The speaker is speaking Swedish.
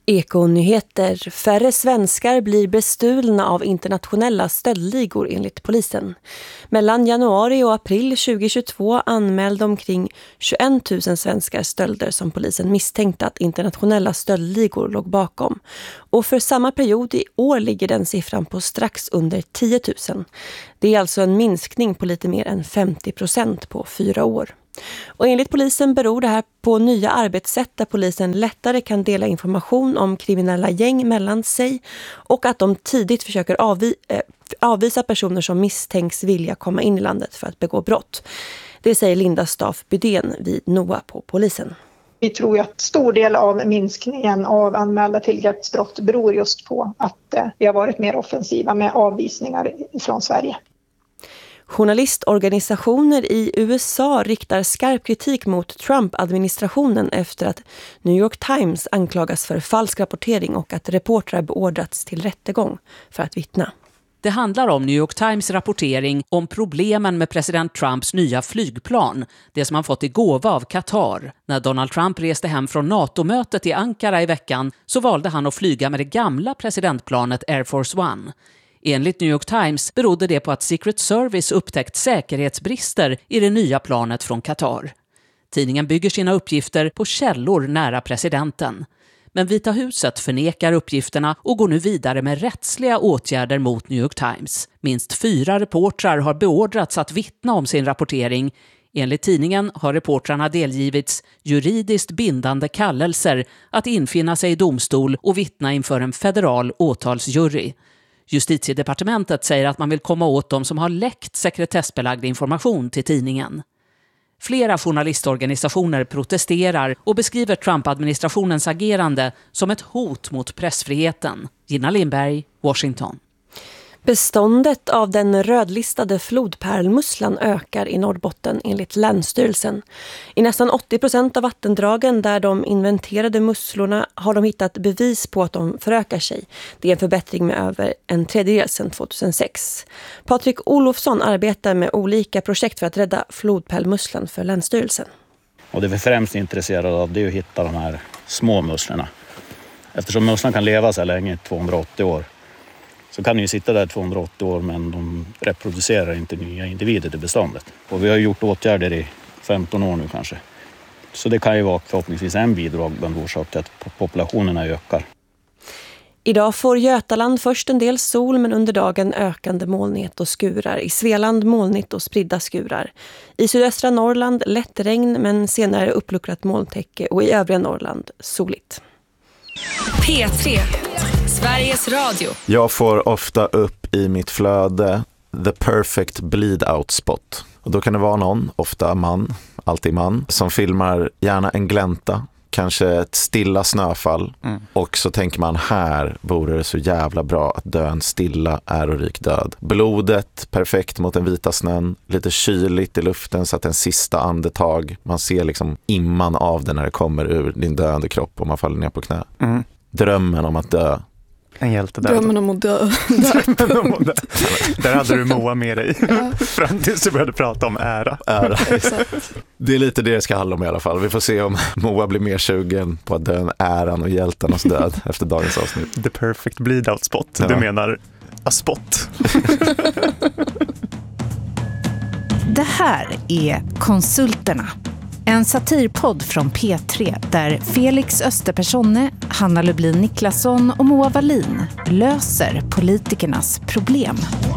Ekonyheter. Färre svenskar blir bestulna av internationella stöldligor enligt polisen. Mellan januari och april 2022 anmälde omkring 21 000 svenskar stölder som polisen misstänkte att internationella stöldligor låg bakom. Och för samma period i år ligger den siffran på strax under 10 000. Det är alltså en minskning på lite mer än 50% på 4 år. Och enligt polisen beror det här på nya arbetssätt där polisen lättare kan dela information om kriminella gäng mellan sig och att de tidigt försöker avvisa personer som misstänks vilja komma in i landet för att begå brott. Det säger Linda Staff Bydén vid NOA på polisen. Vi tror ju att stor del av minskningen av anmälda tillgreppsbrott beror just på att vi har varit mer offensiva med avvisningar från Sverige. Journalistorganisationer i USA riktar skarp kritik mot Trump-administrationen efter att New York Times anklagas för falsk rapportering och att reportrar beordrats till rättegång för att vittna. Det handlar om New York Times rapportering om problemen med president Trumps nya flygplan, det som han fått i gåva av Qatar. När Donald Trump reste hem från NATO-mötet i Ankara i veckan så valde han att flyga med det gamla presidentplanet Air Force One. Enligt New York Times berodde det på att Secret Service upptäckt säkerhetsbrister i det nya planet från Qatar. Tidningen bygger sina uppgifter på källor nära presidenten. Men Vita huset förnekar uppgifterna och går nu vidare med rättsliga åtgärder mot New York Times. Minst 4 reportrar har beordrats att vittna om sin rapportering. Enligt tidningen har reportrarna delgivits juridiskt bindande kallelser att infinna sig i domstol och vittna inför en federal åtalsjury. Justitiedepartementet säger att man vill komma åt dem som har läckt sekretessbelagd information till tidningen. Flera journalistorganisationer protesterar och beskriver Trump-administrationens agerande som ett hot mot pressfriheten. Gina Lindberg, Washington. Beståndet av den rödlistade flodpärlmusslan ökar i Norrbotten enligt Länsstyrelsen. I nästan 80% av vattendragen där de inventerade musslorna har de hittat bevis på att de förökar sig. Det är en förbättring med över 1/3 sedan 2006. Patrik Olofsson arbetar med olika projekt för att rädda flodpärlmusslan för Länsstyrelsen. Och det vi främst är intresserade av det är att hitta de här små musslorna. Eftersom musslan kan leva så länge, 280 år, så kan de ju sitta där 280 år men de reproducerar inte nya individer i beståndet. Och vi har gjort åtgärder i 15 år nu kanske. Så det kan ju vara förhoppningsvis en bidragande orsak till att populationerna ökar. Idag får Götaland först en del sol men under dagen ökande molnighet och skurar. I Svealand molnigt och spridda skurar. I sydöstra Norrland lätt regn men senare uppluckrat molntäcke och i övriga Norrland soligt. P3, Sveriges Radio. Jag får ofta upp i mitt flöde the perfect bleed-out spot. Och då kan det vara någon, ofta man, alltid man, som filmar gärna en glänta, kanske ett stilla snöfall. Och så tänker man, här vore det så jävla bra att dö en stilla, ärorik död. Blodet perfekt mot den vita snön, lite kyligt i luften så att en sista andetag, man ser liksom imman av det när det kommer ur din döende kropp och man faller ner på knä. Drömmen om att dö. En hjälte där. Drömmen om att dö. Där hade du Moa med dig. Fram tills du började prata om ära. Exakt. Det är lite det ska handla om i alla fall. Vi får se om Moa blir mer sugen på att dö äran och hjältarnas död efter dagens avsnitt. The perfect bleed-out spot. Ja. Du menar a spot. Det här är Konsulterna. En satirpodd från P3 där Felix Österpersonne, Hanna Lublin Niklasson och Moa Wallin löser politikernas problem.